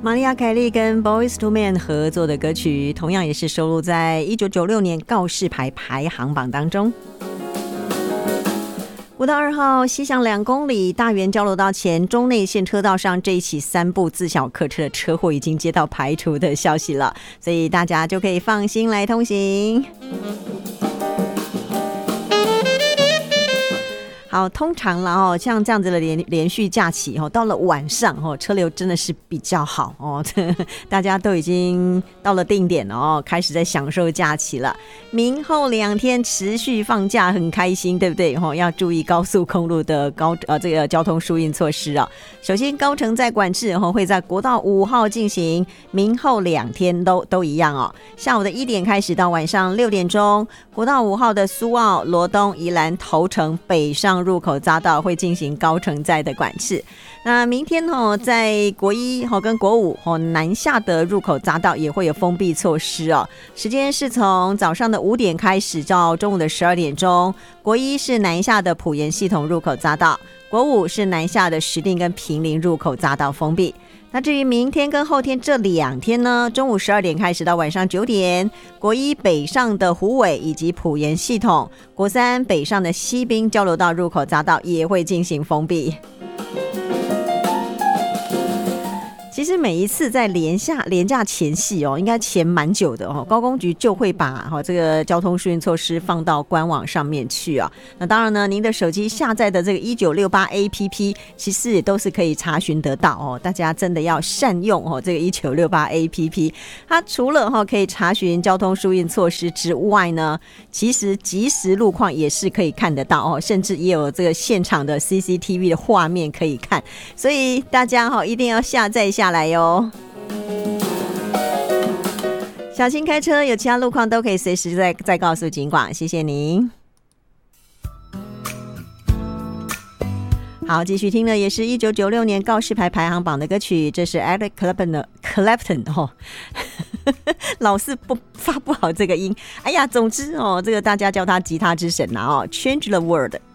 玛利亚·凯莉跟 Boyz II Men 合作的歌曲，同样也是收录在1996年告示牌排行榜当中。5到2号西向2公里大园交流道前中内线车道上，这一起3部自小客车的车祸已经接到排除的消息了，所以大家就可以放心来通行。好，通常啦像这样子的连续假期到了晚上车流真的是比较好大家都已经到了定点开始在享受假期了。明后2天持续放假，很开心，对不对要注意高速公路的这个交通疏运措施首先高乘载管制会在国道5号进行，明后2天都一样下午的1点开始到晚上6点钟，国道5号的苏澳、罗东、宜兰、头城、北上入口匝道会进行高乘载的管制。那明天在国一跟国5南下的入口匝道也会有封闭措施时间是从早上的5点开始到中午的12点钟。国一是南下的埔盐系统入口匝道，国5是南下的石碇跟坪林入口匝道封闭。那至于明天跟后天这2天呢，中午12点开始到晚上9点，国一北上的虎尾以及埔盐系统，国3北上的西滨交流道入口匝道也会进行封闭。其实每一次在连假前夕应该前蛮久的高公局就会把这个交通疏运措施放到官网上面去那当然呢，您的手机下载的这个1968 APP 其实也都是可以查询得到大家真的要善用这个1968 APP。 它除了可以查询交通疏运措施之外呢，其实即时路况也是可以看得到甚至也有这个现场的 CCTV 的画面可以看，所以大家一定要下载下来哟。小心开车，有其他路况都可以随时再告诉警广，谢谢您。好，继续听的也是1996年告示牌排行榜的歌曲，这是 Eric Clapton 老是发不好这个音，哎呀，总之这个大家叫他吉他之神Change the World。